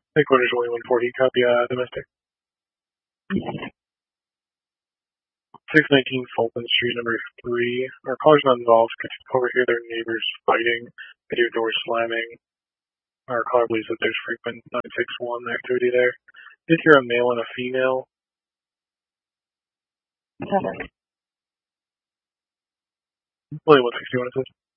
Headquarters only 140, copy, domestic. 619 Fulton Street, number 3. Our caller's not involved. Could you overhear their neighbors fighting, video door slamming. Our caller believes that there's frequent 961 activity there. Did hear a male and a female. Perfect. Only 161 it says.